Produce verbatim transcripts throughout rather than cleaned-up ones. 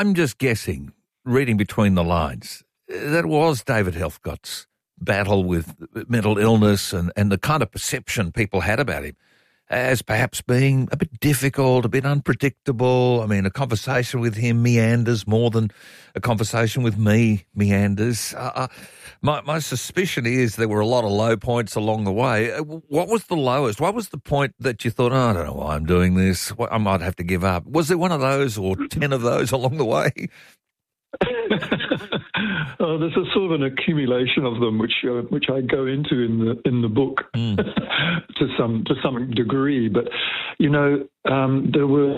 I'm just guessing, reading between the lines, that was David Helfgott's battle with mental illness and, and the kind of perception people had about him as perhaps being a bit difficult, a bit unpredictable. I mean, a conversation with him meanders more than a conversation with me meanders. Uh, uh, my, my suspicion is there were a lot of low points along the way. What was the lowest? What was the point that you thought, oh, I don't know why I'm doing this, I might have to give up? Was there one of those or ten of those along the way? Oh, there's a sort of an accumulation of them, which uh, which I go into in the in the book mm. to some to some degree. But you know, um, there were.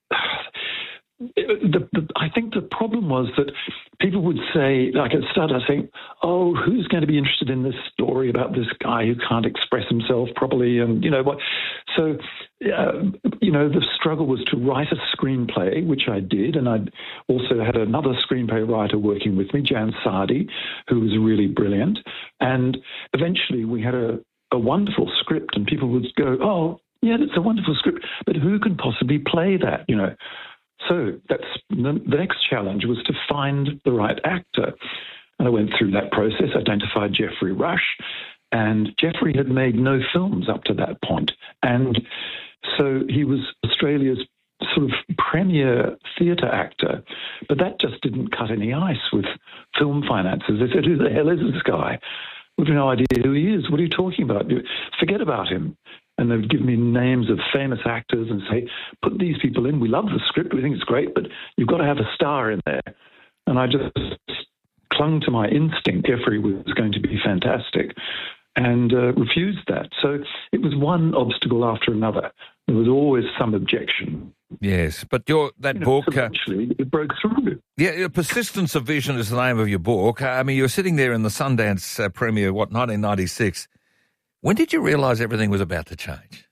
The, the, I think the problem was that people would say, like at the start, I think, "Oh, who's going to be interested in this story about this guy who can't express himself properly?" And you know what? So, uh, you know, the struggle was to write a screenplay, which I did, and I also had another screenplay writer working with me, Jan Sardi, who was really brilliant. And eventually, we had a, a wonderful script, and people would go, "Oh, yeah, it's a wonderful script, but who can possibly play that?" You know. So that's the, the next challenge was to find the right actor. And I went through that process, identified Geoffrey Rush, and Geoffrey had made no films up to that point. And so he was Australia's sort of premier theatre actor, but that just didn't cut any ice with film finances. They said, "Who the hell is this guy? We've no idea who he is. What are you talking about? Forget about him." And they would give me names of famous actors and say, "Put these people in. We love the script. We think it's great, but you've got to have a star in there." And I just clung to my instinct. Geoffrey was going to be fantastic and uh, refused that. So it was one obstacle after another. There was always some objection. Yes, but your that you know, book... Eventually, uh, it broke through. Yeah, Persistence of Vision is the name of your book. I mean, you were sitting there in the Sundance uh, premiere, what, nineteen ninety-six. When did you realise everything was about to change?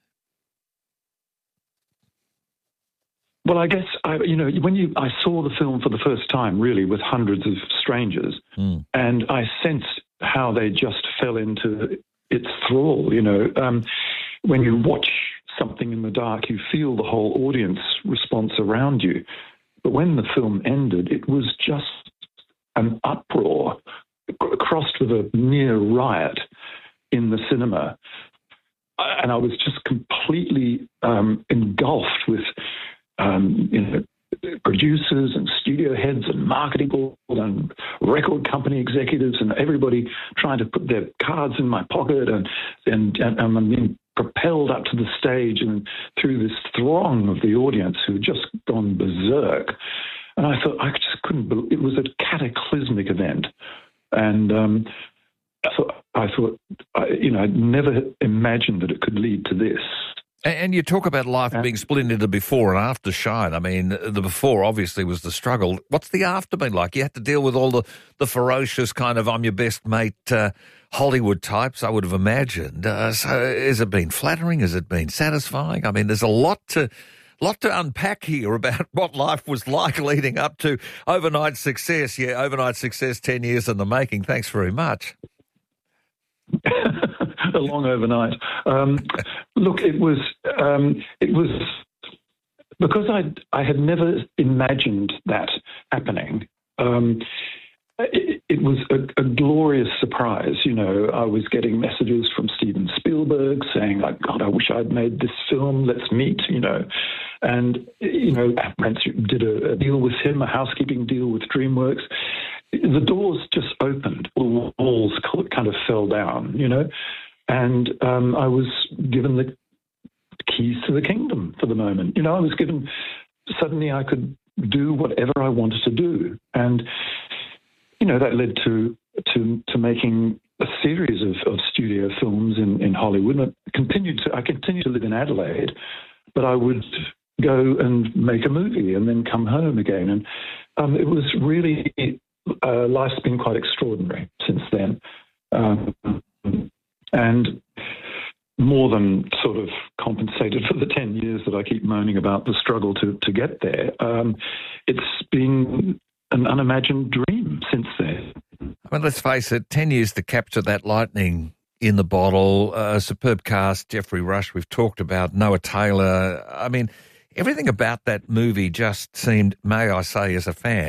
Well, I guess, I, you know, when you I saw the film for the first time, really, with hundreds of strangers, mm. and I sensed how they just fell into its thrall, you know. Um, when you watch something in the dark, you feel the whole audience response around you. But when the film ended, it was just an uproar, crossed with a near riot in the cinema. And I was just completely um, engulfed with um, you know, producers and studio heads and marketing people and record company executives and everybody trying to put their cards in my pocket, and and, and I'm being propelled up to the stage and through this throng of the audience who had just gone berserk. And I thought, I just couldn't believe it was a cataclysmic event. And um, I thought, I thought, I, you know, I'd never imagined that it could lead to this. And you talk about life being split into the before and after Shine. I mean, the before obviously was the struggle. What's the after been like? You had to deal with all the, the ferocious kind of I'm your best mate uh, Hollywood types, I would have imagined. Uh, so has it been flattering? Has it been satisfying? I mean, there's a lot to lot to unpack here about what life was like leading up to overnight success. Yeah, overnight success, ten years in the making. Thanks very much. A long overnight. Um, look, it was um, it was because I I had never imagined that happening. Um, it, it was a, a glorious surprise. You know, I was getting messages from Steven Spielberg saying, like, "God, I wish I'd made this film. Let's meet." You know, and you know, Prince did a, a deal with him, a housekeeping deal with DreamWorks. The doors just opened. All the walls kind of fell down. You know. And um, I was given the keys to the kingdom for the moment. You know, I was given, suddenly I could do whatever I wanted to do. And, you know, that led to to, to making a series of, of studio films in, in Hollywood. And I continued to, I continued to live in Adelaide, but I would go and make a movie and then come home again. And um, it was really, uh, life's been quite extraordinary since then. Um, And more than sort of compensated for the ten years that I keep moaning about the struggle to, to get there. Um, it's been an unimagined dream since then. I mean, let's face it, ten years to capture that lightning in the bottle, a uh, superb cast, Geoffrey Rush, we've talked about, Noah Taylor. I mean, everything about that movie just seemed, may I say as a fan,